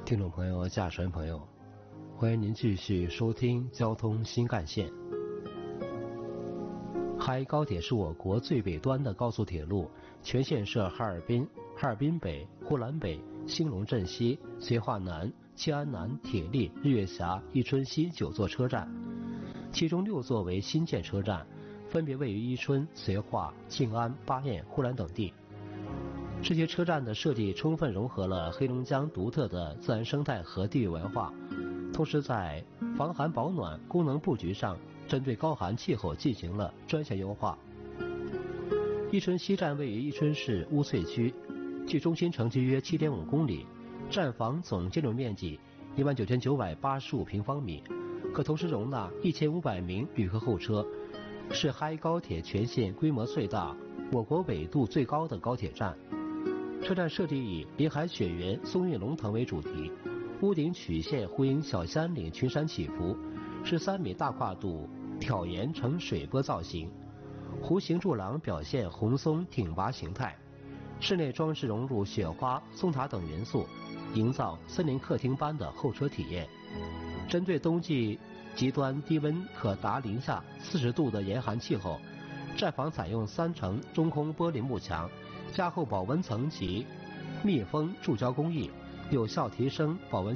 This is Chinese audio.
听众朋友、驾驶员朋友，欢迎您继续收听交通新干线。哈伊高铁是我国最北端的高速铁路，全线设哈尔滨北、呼兰北、兴隆镇西、绥化南、迁安南、铁力、日月峡、伊春西9座车站，其中6座为新建车站，分别位于伊春、绥化、静安、巴彦、呼兰等地。这些车站的设计充分融合了黑龙江独特的自然生态和地域文化，同时在防寒保暖、功能布局上针对高寒气候进行了专项优化。伊春西站位于伊春市乌翠区，距中心城区约 7.5 公里，站房总建筑面积19985平方米，可同时容纳1500名旅客候车，是哈伊高铁全线规模最大、我国纬度最高的高铁站。车站设计以林海雪原、松韵龙腾为主题，屋顶曲线呼应小山岭群山起伏，是3米大跨度挑檐呈水波造型，弧形柱廊表现红松挺拔形态，室内装饰融入雪花、松塔等元素，营造森林客厅般的候车体验。针对冬季极端低温可达零下40度的严寒气候，站房采用3层中空玻璃幕墙，加厚保温层及密封注胶工艺，有效提升保温